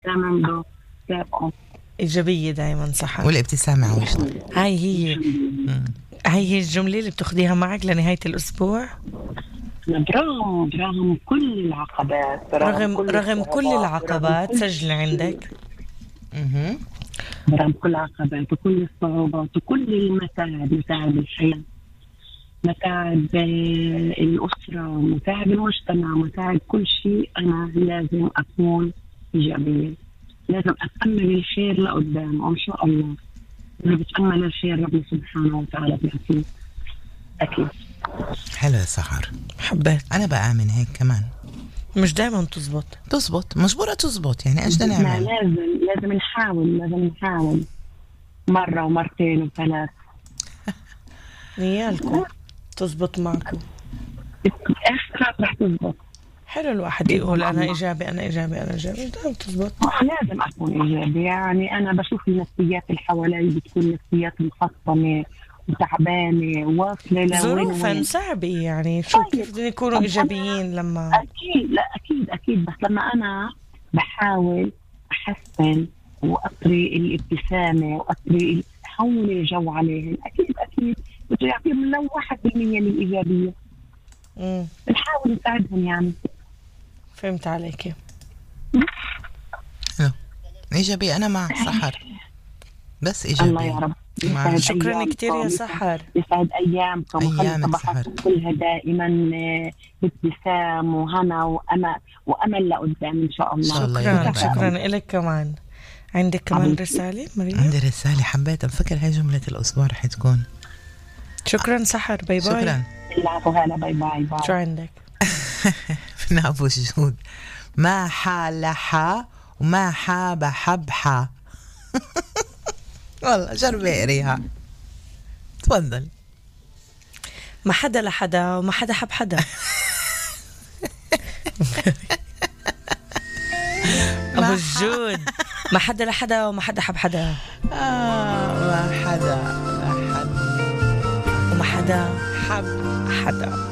الابتسامة عنده سابقه إيجابية دايما سحر. والابتسامة عوجنا. هاي هي الجملة اللي بتاخديها معك لنهاية الأسبوع برغم كل العقبات، رغم كل العقبات سجل عندك. برغم كل العقبات وكل الصعوبات وكل المتاعب، متاعب الحياة، متاعب الأسرة، متاعب المجتمع، متاعب كل شيء، أنا لازم أكون إيجابية، لازم أتأمل الخير لقدام. وإن شاء الله أنا بتأمل الخير ربنا سبحانه وتعالى بيعطيه أكيد. حلو يا سحر، حبيت. أنا بآمن هيك كمان، مش دايما تزبط، مجبورة تزبط، يعني إيش بدنا نعمل؟ لازم نحاول مرة ومرتين وثلاث. نيالكم تزبط معكم، إخرى رح تزبط. حلو الواحد يقول أنا إيجابي دائما تزبط. لازم أكون إيجابي. يعني أنا بشوف النفسيات اللي حوالي بتكون نفسيات محطمة وتعبانة واصلة ظروفا صعبة، يعني شو كيف بدهم يكونوا إيجابيين لما أكيد بس لما أنا بحاول أحسن وأطري الابتسامة وأطري حول الجو عليهم، أكيد بده يعطيهم لو 1% الإيجابية. نحاول نساعدهم يعني. فهمت عليك. إيجابي، أنا مع سحر، بس إيجابي. الله يا رب. شكرا كتير يا سحر. يسعد أيامكم صباحكم كلها دائما بابتسام وهنا وأمل لقدام إن شاء الله. شكرا لك كمان. عندك كمان رسالة مريم؟ عندي رسالة حبيت أفكر هاي جملة الأسبوع رح تكون. شكرا سحر، باي باي. شكرا. العفو، هلا، باي باي. شو عندك؟ من أبو جود، ما حالحا وما حاب حبحا. والله جربي اقريها. تفضل. ما حدا لحدا وما حدا حب حدا. أبو الجود، ما حدا لحدا وما حدا حب حدا. ما حدا لحدا وما حدا حب حدا.